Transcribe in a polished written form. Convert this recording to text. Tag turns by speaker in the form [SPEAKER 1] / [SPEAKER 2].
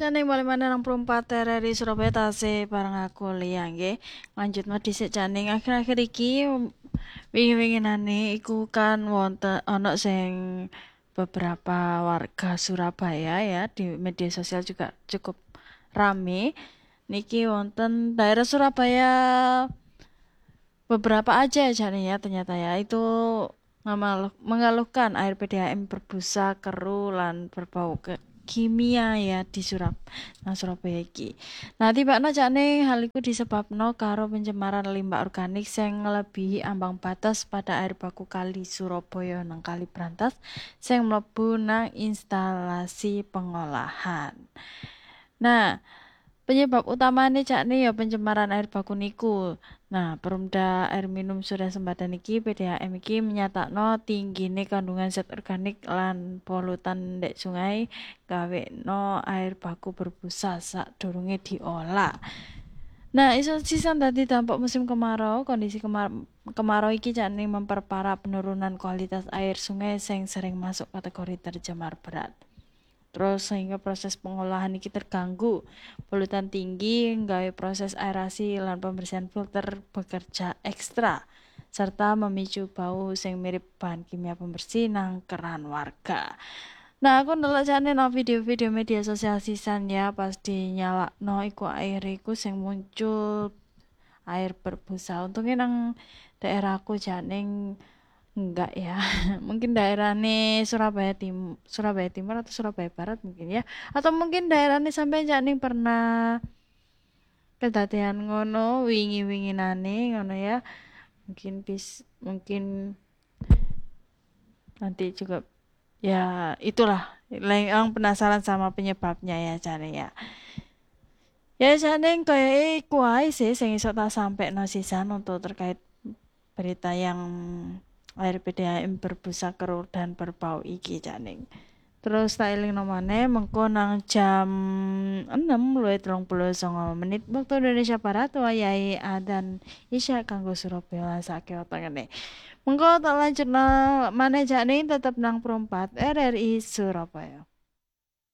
[SPEAKER 1] Jane bali maneh nang Perumpat RRI Surabaya tasih bareng aku Lia nggih. Lanjutno dhisik jane akhir-akhir iki wingi-winginane iku kan wonten ana sing beberapa warga Surabaya ya di media sosial juga cukup rame. Niki wonten daerah Surabaya beberapa aja jane ya ternyata ya itu mengeluhkan air PDAM berbusa, keruh lan berbau kimia ya di Surabaya iki. Nah, tibakno jakne hal iku disebabno karo pencemaran limbah organik sing ngelebihi ambang batas pada air baku Kali Surabaya nang Kali Brantas sing mlebu nang instalasi pengolahan. Nah, penyebab utamanya cakne ya pencemaran air baku niku. Nah, Perumda Air Minum Surya Sembada niki PDAM iki menyatakno tinggine kandungan zat organik lan polutan ndek sungai gawekno air baku berbusa sadurunge diolah. Nah, iso sisan dadi dampak musim kemarau. Kondisi kemarau iki cakne memperparah penurunan kualitas air sungai sing sering masuk kategori tercemar berat. Terus sehingga proses pengolahan iki terganggu, polutan tinggi, nggawe proses aerasi lan pembersihan filter bekerja ekstra, serta memicu bau sing mirip bahan kimia pembersih nang keran warga. Nah, aku ndelok jane no video-video media sosial sisan ya pas dinyalakno iku air iku sing muncul air berbusa. Untungnya nang daerahku jane enggak ya. Mungkin daerahnya Surabaya Timur atau Surabaya Barat mungkin ya. Atau mungkin daerahnya sampai ning pernah kedadean ngono wingi-winginane ngono ya. Mungkin nanti juga ya itulah yang penasaran sama penyebabnya ya jane ya. Ya jane kayak iku ae sih sing iso tak sampekno sisan untuk terkait berita yang air PDAM berbusa keruh dan berbau iki janing. Terus tak elingno maneh mengko nang jam 6:39 waktu Indonesia Barat wayahe adzan Isya kanggo Surabaya sak wetenge. Mengko tak lanjutno maneh jakne tetep nang Perumpat RRI Surabaya.